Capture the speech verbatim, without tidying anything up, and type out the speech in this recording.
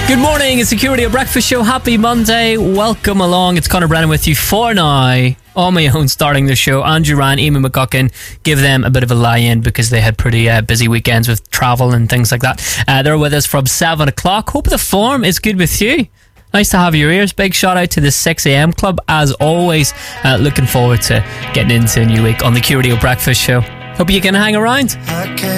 Good morning, it's the Security Breakfast Show. Happy Monday. Welcome along. It's Conor Brennan with you for now. On my own, starting the show. Andrew Ryan, Eamon McGuckin, give them a bit of a lie-in because they had pretty uh, busy weekends with travel and things like that. Uh, they're with us from seven o'clock. Hope the form is good with you. Nice to have your ears. Big shout out to the six a.m. club as always. Uh, looking forward to getting into a new week on the Security Breakfast Show. Hope you can hang around.